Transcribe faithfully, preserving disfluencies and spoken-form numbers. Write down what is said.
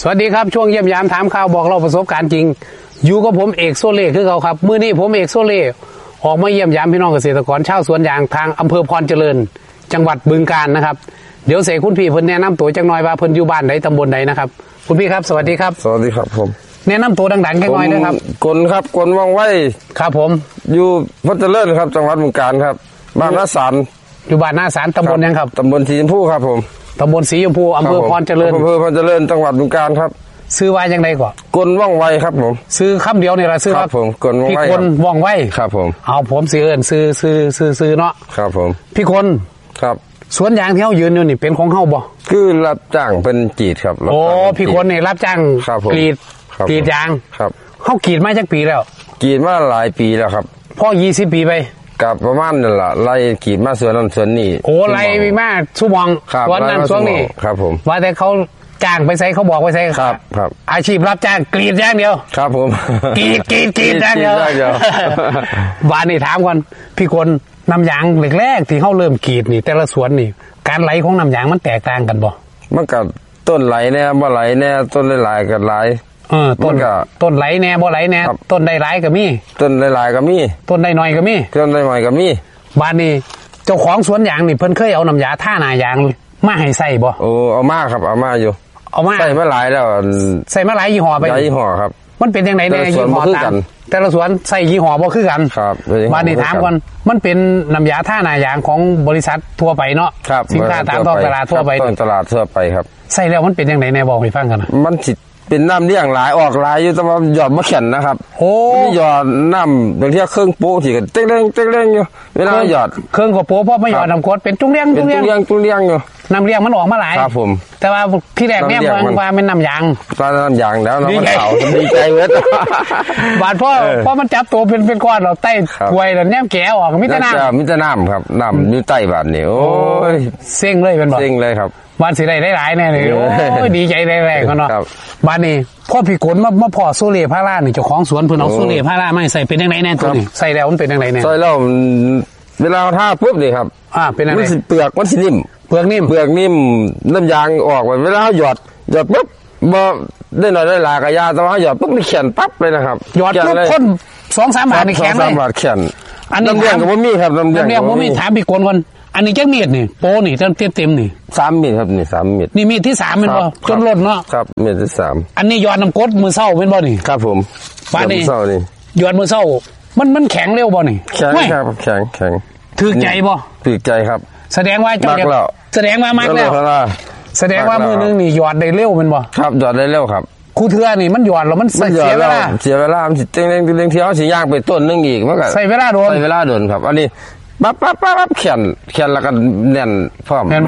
สวัสดีครับช่วงเยี่ยมยามถามข่าวบอกเราประสบการณ์จริงอยู่กับผมเอกโซเล่คือเขาครับมื้อนี้ผมเอกโซเล่ออกมาเยี่ยมยามพี่น้องเกษตรกรชาวสวนยางทางอำเภอพรเจริญจังหวัดบึงกาฬนะครับเดี๋ยวเสกคุณพี่เพิ่นแนะนำตัวจังหน่อยว่าเพิ่นอยู่บ้านใดตำบลใดนะครับคุณพี่ครับสวัสดีครับสวัสดีครับผมแนะนำตัวดังๆแค่น้อยนะครับกลครับกลว่องไวครับผมอยู่พรเจริญครับจังหวัดบึงกาฬครับบ้านนาสารอยู่บ้านนาสารตำบลยังครับตำบลสีชมพูครับผมตำบลสีชมพูอำเภอพรเจริญอำเภอพรเจริญจังหวัดบึงกาฬครับซื้อว่าจังไดก่อนกลว่องไวครับผมซื้อคำเดียวนี่ล่ะซื้อครับผมกลว่องไวพี่คนว่องไวครับผมเอาผมสิเอิ้นซื้อซื้อซื้อซื้อเนาะครับผมพี่คนครับสวนยางที่เฮายืนอยู่นี่เป็นของเฮาบ่คือรับจ้างเป็นกรีดครับโอ้พี่คนนี่รับจ้างกรีดกรีดยางครับเฮากรีดมาจักปีแล้วกรีดมาหลายปีแล้วครับพ่อยี่สิบปีไปกับประมาณนั่นล่ะไล่กรีดมาสวนนั้นสวนนี้โอ้ไล่มาชั่วโมงสวนนั้นสวนนี้ครับผมว่าแต่เขาจ้างไปใส่เขาบอกไปใส่ครับครับอาชีพรับจ้างกรีดอย่างเดียวครับผมกรีดกรีดกรีดอย่างเดียวบ้านนี่ถามก่อนพี่คนน้ำยางแรกๆที่เขาเริ่มกรีดนี่แต่ละสวนนี่การไหลของน้ำยางมันแตกต่างกันบ่มันก็ต้นไหลแน่บ่ไหลแน่ต้นหลายๆก็ไหลเออต้นต้นไหลแน่บ่ไหลแน่ต้นได้หลายก็มีต้นได้หลายก็มีต้นได้น้อยก็มีต้นได้น้อยก็มีบ้านนี้เจ้าของสวนยางนี่เพิ่นเคยเอาน้ำยาท่าหน้ายางมาให้ใส่บ่โอ้เอามาครับเอามาอยู่เอามาใส่มาหลายแล้วใส่มาหลายยี่ห้อไปหลายยี่ห้อครับมันเป็นยังไงในยี่ห้อต่างแต่ละสวนใส่ยี่ห้อบ่คือกันครับบ้านนี้ถามก่อนมันเป็นน้ำยาท่าหน้ายางของบริษัททั่วไปเนาะสินค้าตามท้องตลาดทั่วไปท้องตลาดทั่วไปครับใส่แล้วมันเป็นยังไงในบอกให้ฟังกันนะมันสิเป็นน้ำเลี้ยงหลายออกหลายอยู่แต่ว่าหยอดมะเข็นนะครับโอ้หยอดน้ำบางทีเครื่องโป๊ที่กันเต้งเร่งเต้งเร่งอยู่เวลาหยอดเครื่องกับโป๊เพราะไม่หยอดน้ำกรดเป็นจุ้งเลี้ยงจุ้งเลี้ยงจุ้งเลี้ยงอยู่น้ำเลี้ยงมันออกมาหลายครับผมแต่ว่าพี่แรกแม่บอกว่าเป็นน้ำยางตอนน้ำยางแล้วน้ำขาวดีใจเว้ยบาดพ่อเพราะมันจับตัวเป็นเป็นก้อนเราไต้ถวยแล้วแนมแก้วออกมิตรน้ำมิตรน้ำครับน้ำมีไต้บาดนี่โอ้ยเซ็งเลยเป็นบ่เซ็งเลยครับบ้านสิได้หลายๆแน่เลยโอ้ยดีใจแรงๆกันเนาะบ้านนี้พ่อพี่กลมามาพ่อโซเล่พารานี่เจ้าของสวนเพิ่นเอาโซเล่พารามาใส่เป็นยังไงแน่ตัวนี้ใส่แล้วมันเป็นยังไงแน่ใส่แล้วเวลาท่าปุ๊บนี่ครับอ่าเป็นยังไงมันสิเปลือกมันสินิ่มเปลือกนิ่มเปลือกนิ่มน้ำยางออกไปเวลาหยอดหยอดปุ๊บบ่ได้หน่อยได้หลายกะยาแต่ว่าหยอดปุ๊บนี่แข็งปั๊บเลยนะครับหยอดปุ๊บคนสองสามบาทนี่แข็งเลยสองสามบาทแข็งอันนี้น้ำเลี้ยงก็บ่มีครับน้ำเลี้ยงน้ำเลี้ยงบ่มีถามพี่กลก่อนอันนี้จักมีดนี่โปนี่เต็มเต็มนี่สามมีดครับนี่สามมีดนี่มีดที่สามเป็นบ่จนล้นเนาะครับมีดที่สามอันนี้หยอดน้ำกรดมือเศร้าเป็นบ่นี่ครับผมบ้านนี้เศร้านี่หยอดมือเศร้ามันมันแข็งเร็วบ่นี่แข็งครับแข็งแข็งถือใจบ่ถือใจครับแสดงว่าเจ้าแสดงว่ามักแล้วแสดงว่ามือนึงนี่หยอดได้เร็วเป็นบ่ครับหยอดได้เร็วครับคู่เทือนี่มันหยอดแล้วมันเสียเวลาเสียเวลามันสิเต็งเต็งเต็งเที่ยวสิย่างไปต้นนึงอีกมันก็ใส่เวลาโดนใส่เวลาโดนครับอันนี้ปั๊บปั๊บปั๊บแข็งแข็งแล้วก็แน่นพร้อม